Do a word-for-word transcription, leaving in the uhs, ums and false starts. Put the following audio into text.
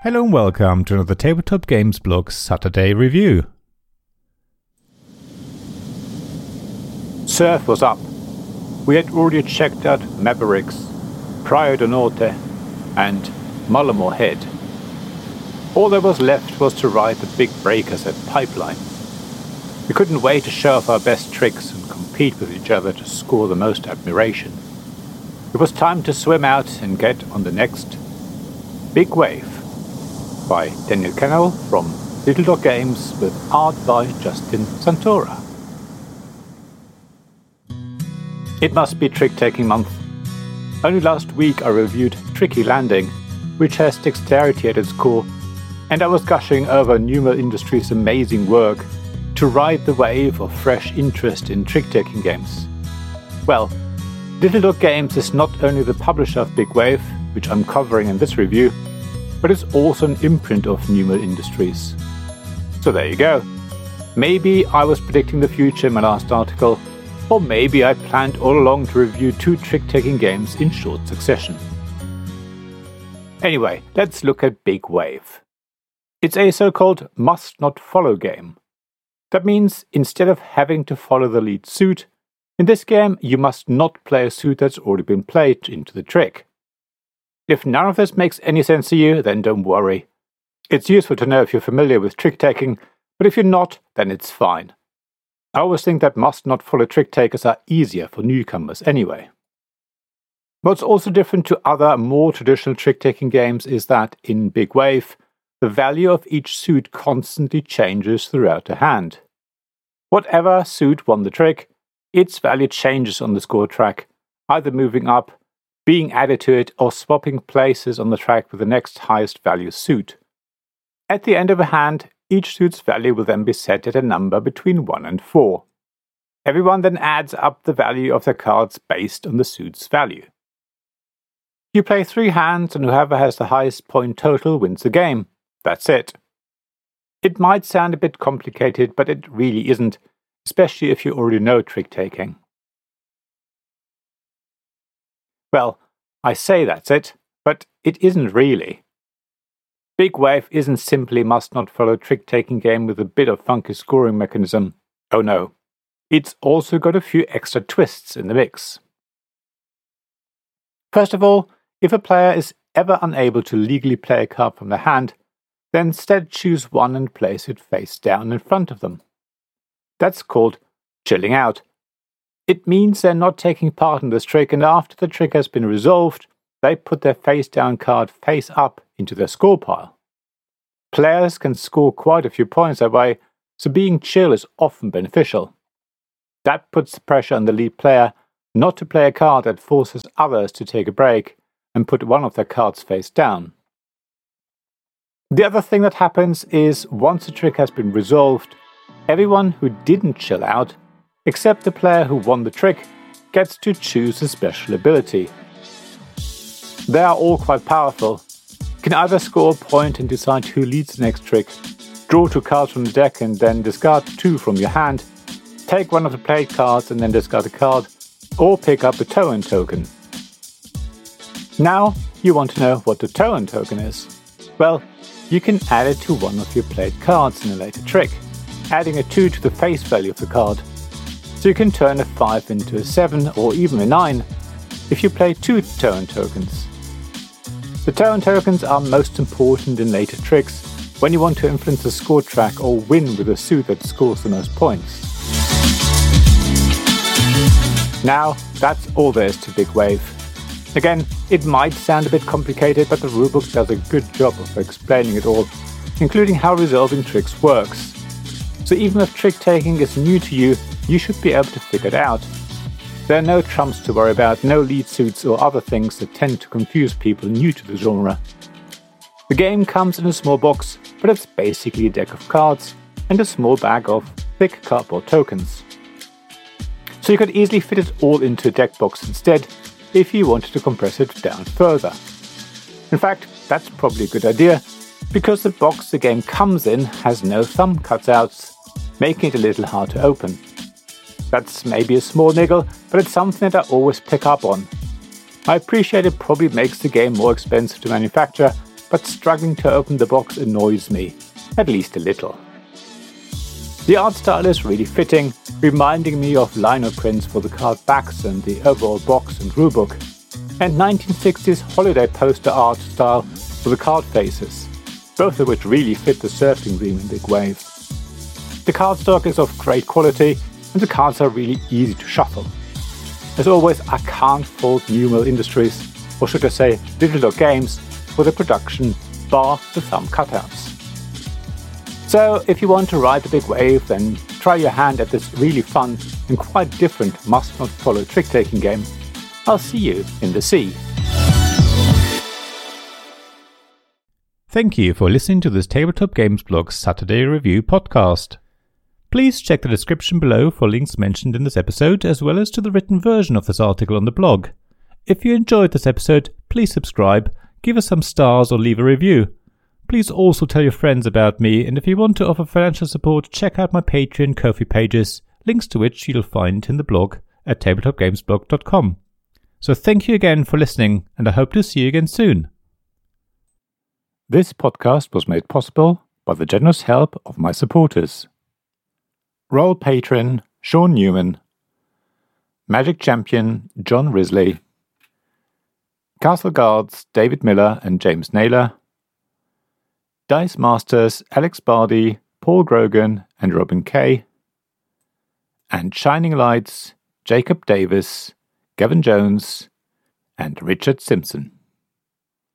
Hello and welcome to another Tabletop Games Blog Saturday review. Surf was up. We had already checked out Mavericks, Praia do Norte and Mullimore Head. All that was left was to ride the big breakers at Pipeline. We couldn't wait to show off our best tricks and compete with each other to score the most admiration. It was time to swim out and get on the next Big Wave by Daniel Kennell from Little Dog Games with art by Justin Santora. It must be trick-taking month. Only last week I reviewed Tricky Landing, which has dexterity at its core, and I was gushing over Numal Industries' amazing work to ride the wave of fresh interest in trick-taking games. Well, Little Dog Games is not only the publisher of Big Wave, which I'm covering in this review, but it's also an imprint of Numal Industries. So there you go. Maybe I was predicting the future in my last article, or maybe I planned all along to review two trick-taking games in short succession. Anyway, let's look at Big Wave. It's a so-called must-not-follow game. That means instead of having to follow the lead suit, in this game you must not play a suit that's already been played into the trick. If none of this makes any sense to you, then don't worry. It's useful to know if you're familiar with trick-taking, but if you're not, then it's fine. I always think that must-not-follow trick-takers are easier for newcomers anyway. What's also different to other, more traditional trick-taking games is that, in Big Wave, the value of each suit constantly changes throughout the hand. Whatever suit won the trick, its value changes on the score track, either moving up, being added to it, or swapping places on the track with the next highest value suit. At the end of a hand, each suit's value will then be set at a number between one and four. Everyone then adds up the value of their cards based on the suit's value. You play three hands, and whoever has the highest point total wins the game. That's it. It might sound a bit complicated, but it really isn't, especially if you already know trick-taking. Well, I say that's it, but it isn't really. Big Wave isn't simply must-not-follow trick-taking game with a bit of funky scoring mechanism. Oh no. It's also got a few extra twists in the mix. First of all, if a player is ever unable to legally play a card from their hand, then instead choose one and place it face down in front of them. That's called chilling out. It means they're not taking part in this trick, and after the trick has been resolved, they put their face-down card face up into their score pile. Players can score quite a few points that way, so being chill is often beneficial. That puts the pressure on the lead player not to play a card that forces others to take a break and put one of their cards face down. The other thing that happens is once the trick has been resolved, everyone who didn't chill out, except the player who won the trick, gets to choose a special ability. They are all quite powerful. You can either score a point and decide who leads the next trick, draw two cards from the deck and then discard two from your hand, take one of the played cards and then discard a card, or pick up a Toan token. Now you want to know what the Toan token is. Well, you can add it to one of your played cards in a later trick, adding a two to the face value of the card. So you can turn a five into a seven or even a nine if you play two Toan tokens. The Toan tokens are most important in later tricks when you want to influence the score track or win with a suit that scores the most points. Now, that's all there is to Big Wave. Again, it might sound a bit complicated, but the rulebook does a good job of explaining it all, including how resolving tricks works. So even if trick-taking is new to you, you should be able to figure it out. There are no trumps to worry about, no lead suits or other things that tend to confuse people new to the genre. The game comes in a small box, but it's basically a deck of cards and a small bag of thick cardboard tokens. So you could easily fit it all into a deck box instead, if you wanted to compress it down further. In fact, that's probably a good idea, because the box the game comes in has no thumb cutouts, making it a little hard to open. That's maybe a small niggle, but it's something that I always pick up on. I appreciate it probably makes the game more expensive to manufacture, but struggling to open the box annoys me, at least a little. The art style is really fitting, reminding me of lino prints for the card backs and the overall box and rulebook, and nineteen sixties holiday poster art style for the card faces, both of which really fit the surfing theme in Big Wave. The cardstock is of great quality, and the cards are really easy to shuffle. As always, I can't fault Numeral Industries, or should I say Digital Games, for the production, bar the thumb cutouts. So if you want to ride the big wave, then try your hand at this really fun and quite different must-not-follow trick-taking game. I'll see you in the sea. Thank you for listening to this Tabletop Games Blog Saturday Review podcast. Please check the description below for links mentioned in this episode, as well as to the written version of this article on the blog. If you enjoyed this episode, please subscribe, give us some stars or leave a review. Please also tell your friends about me, and if you want to offer financial support, check out my Patreon and Ko-fi pages, links to which you'll find in the blog at tabletop games blog dot com. So thank you again for listening, and I hope to see you again soon. This podcast was made possible by the generous help of my supporters. Royal Patron Sean Newman, Magic Champion John Risley, Castle Guards David Miller and James Naylor, Dice Masters Alex Bardi, Paul Grogan and Robin Kay, and Shining Lights Jacob Davis, Gavin Jones and Richard Simpson.